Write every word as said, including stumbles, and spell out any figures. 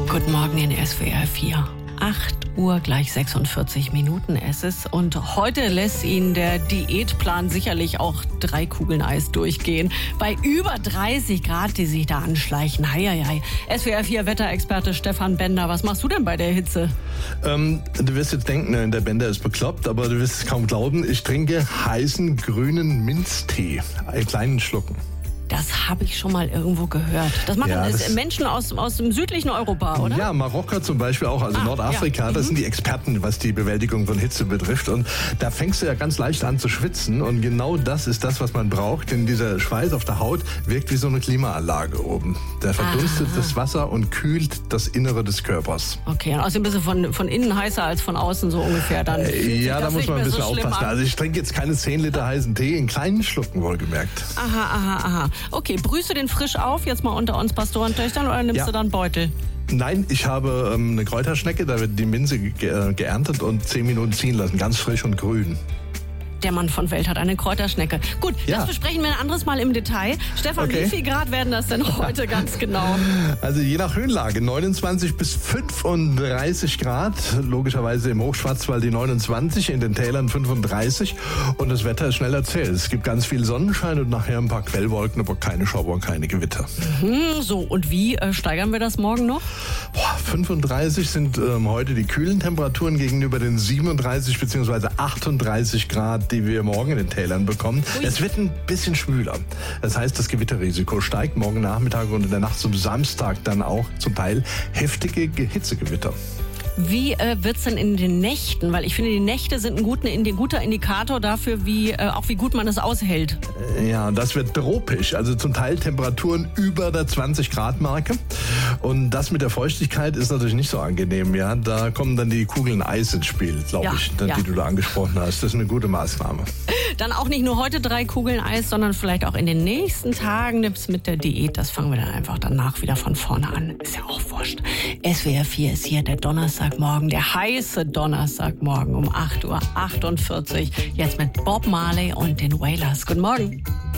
Guten Morgen in S W R vier. acht Uhr gleich sechsundvierzig Minuten ist es. Und heute lässt Ihnen der Diätplan sicherlich auch drei Kugeln Eis durchgehen. Bei über dreißig Grad, die sich da anschleichen. Hei, hei, hei. S W R vier Wetterexperte Stefan Bender, was machst du denn bei der Hitze? Ähm, du wirst jetzt denken, der Bender ist bekloppt, aber du wirst es kaum glauben. Ich trinke heißen grünen Minztee. Einen kleinen Schlucken. Das habe ich schon mal irgendwo gehört. Das machen Ja, das Menschen aus, aus dem südlichen Europa, oder? Ja, Marokko zum Beispiel auch, also Ah, Nordafrika, ja. das Mhm. sind die Experten, was die Bewältigung von Hitze betrifft. Und da fängst du ja ganz leicht an zu schwitzen. Und genau das ist das, was man braucht. Denn dieser Schweiß auf der Haut wirkt wie so eine Klimaanlage oben. Der verdunstet Aha. das Wasser und kühlt das Innere des Körpers. Okay, und außerdem bist du von, von innen heißer als von außen so ungefähr. Dann fühlt sich Ja, das da muss nicht man ein mehr bisschen so schlimm aufpassen. an. Also ich trinke jetzt keine zehn Liter heißen Tee, in kleinen Schlucken wohlgemerkt. Aha, aha, aha. Okay, brühst du den frisch auf, jetzt mal unter uns Pastorentöchtern, oder nimmst Ja. du dann Beutel? Nein, ich habe ähm, eine Kräuterschnecke, da wird die Minze ge äh, geerntet und zehn Minuten ziehen lassen, ganz frisch und grün. Der Mann von Welt hat eine Kräuterschnecke. Gut, Ja. das besprechen wir ein anderes Mal im Detail. Stefan, Okay. wie viel Grad werden das denn heute ganz genau? Also je nach Höhenlage neunundzwanzig bis fünfunddreißig Grad, logischerweise im Hochschwarzwald die neunundzwanzig, in den Tälern fünfunddreißig und das Wetter ist schnell erzählt. Es gibt ganz viel Sonnenschein und nachher ein paar Quellwolken, aber keine Schauer, keine Gewitter. Hm, so, und wie äh, steigern wir das morgen noch? Boah, fünfunddreißig sind ähm, heute die kühlen Temperaturen gegenüber den siebenunddreißig bzw. achtunddreißig Grad, die wir morgen in den Tälern bekommen. Ui. Es wird ein bisschen schwüler. Das heißt, das Gewitterrisiko steigt morgen Nachmittag und in der Nacht zum Samstag dann auch zum Teil heftige Hitzegewitter. Wie äh, wird's denn in den Nächten? Weil ich finde, die Nächte sind ein guter, ein guter Indikator dafür, wie, äh, auch wie gut man es aushält. Ja, das wird tropisch, also zum Teil Temperaturen über der zwanzig Grad Marke. Und das mit der Feuchtigkeit ist natürlich nicht so angenehm. Ja, da kommen dann die Kugeln Eis ins Spiel, glaube Ja, ich, die ja. du da angesprochen hast. Das ist eine gute Maßnahme. Dann auch nicht nur heute drei Kugeln Eis, sondern vielleicht auch in den nächsten Tagen mit der Diät. Das fangen wir dann einfach danach wieder von vorne an. Ist ja auch wurscht. S W R vier ist hier der Donnerstagmorgen, der heiße Donnerstagmorgen um acht Uhr achtundvierzig. Jetzt mit Bob Marley und den Wailers. Guten Morgen.